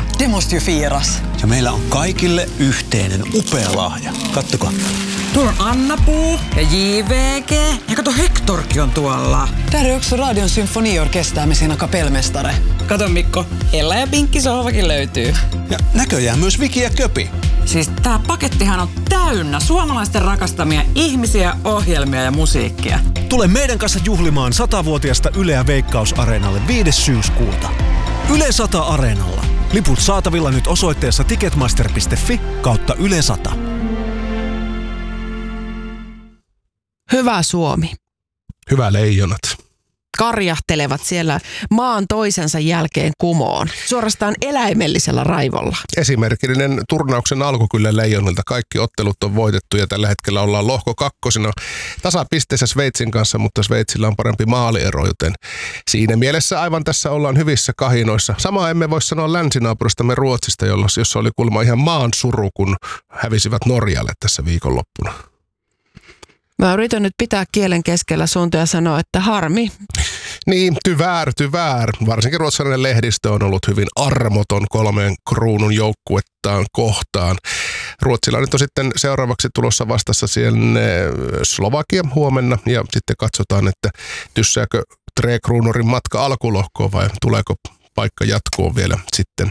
lahja. Det måste ju firas. Ja meillä on kaikille yhteinen upea lahja. Kattokaa. Tuolla on Anna-puu ja JVG. Ja kato, Hectorkin on tuolla. Där är också Radion symfoniorkester med sina kapellmästare. Kato Mikko, Ella ja Pinkki sohvakin löytyy. Ja näköjään myös Viki ja Köpi. Siis tää pakettihan on täynnä suomalaisten rakastamia ihmisiä, ohjelmia ja musiikkia. Tule meidän kanssa juhlimaan 100-vuotiasta Yleä Veikkaus-areenalle 5. syyskuuta. Yle 100 Areenalla. Liput saatavilla nyt osoitteessa ticketmaster.fi/Yle 100. Hyvä Suomi. Hyvä Leijonat. Karjahtelevat siellä maan toisensa jälkeen kumoon. Suorastaan eläimellisellä raivolla. Esimerkillinen turnauksen alku kyllä Leijonilta. Kaikki ottelut on voitettu ja tällä hetkellä ollaan lohko kakkosina tasapisteessä Sveitsin kanssa, mutta Sveitsillä on parempi maaliero, joten siinä mielessä aivan tässä ollaan hyvissä kahinoissa. Samaa emme voi sanoa länsinaapuristamme Ruotsista, jossa oli kuulemma ihan maan suru, kun hävisivät Norjalle tässä viikonloppuna. Mä yritän nyt pitää kielen keskellä suunta ja sanoa, että harmi. Niin, tyvärr. Varsinkin ruotsalainen lehdistö on ollut hyvin armoton 3 kruunun joukkuettaan kohtaan. Ruotsilla nyt on sitten seuraavaksi tulossa vastassa siellä Slovakia huomenna ja sitten katsotaan, että tyssääkö 3 kruunurin matka alkulohkoon vai tuleeko paikka jatkoon vielä sitten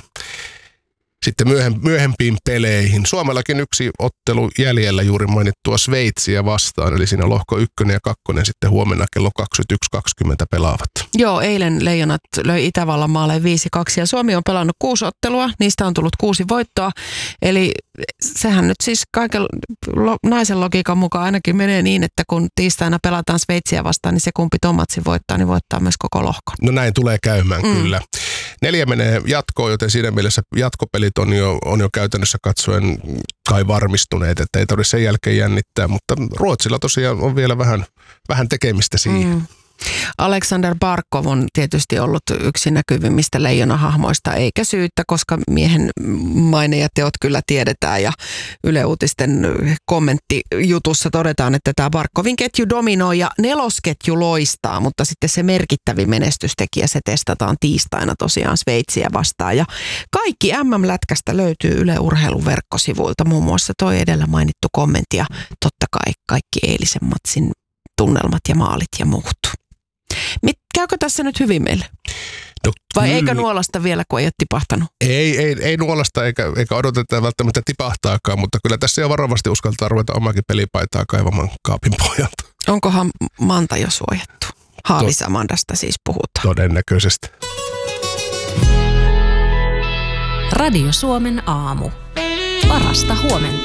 myöhempiin peleihin. Suomellakin yksi ottelu jäljellä juuri mainittua Sveitsiä vastaan, eli siinä lohko 1 ja 2 sitten huomenna kello 21.20 pelaavat. Joo, eilen Leijonat löi Itävallan maalle 5-2 ja Suomi on pelannut 6 ottelua, niistä on tullut 6 voittoa. Eli sehän nyt siis kaiken naisen logiikan mukaan ainakin menee niin, että kun tiistaina pelataan Sveitsiä vastaan, niin se kumpi Tomatsin voittaa, niin voittaa myös koko lohkon. No näin tulee käymään kyllä. 4 menee jatkoon, joten siinä mielessä jatkopelit on jo käytännössä katsoen kai varmistuneet, että ei tarvitse sen jälkeen jännittää, mutta Ruotsilla tosiaan on vielä vähän tekemistä siihen. Alexander Barkov on tietysti ollut yksi näkyvimmistä leijonahahmoista, eikä syyttä, koska miehen maine ja teot kyllä tiedetään. Ja Yle Uutisten kommenttijutussa todetaan, että tämä Barkovin ketju dominoi ja 4. ketju loistaa, mutta sitten se merkittävin menestystekijä, se testataan tiistaina tosiaan Sveitsiä vastaan. Ja kaikki MM-lätkästä löytyy Yle Urheilun verkkosivuilta, muun muassa toi edellä mainittu kommentti ja totta kai kaikki eilisen matsin tunnelmat ja maalit ja muut. Käykö tässä nyt hyvin meille? No, vai eikö nuolasta vielä, kun ei ole tipahtanut? Ei nuolasta eikä odoteta välttämättä tipahtaakaan, mutta kyllä tässä jo varovasti uskaltaa ruveta omakin pelipaitaa kaivamaan kaapin pohjalta. Onkohan Manta jo suojattu? Haavisamandasta siis puhutaan. Todennäköisesti. Radio Suomen aamu. Parasta huomenta.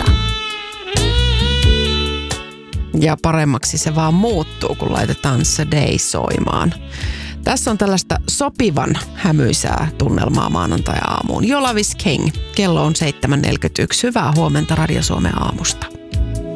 Ja paremmaksi se vaan muuttuu, kun laitetaan se Day soimaan. Tässä on tällaista sopivan hämyisää tunnelmaa maanantai-aamuun. Jolavis King. Kello on 7.41. Hyvää huomenta Radio Suomen aamusta.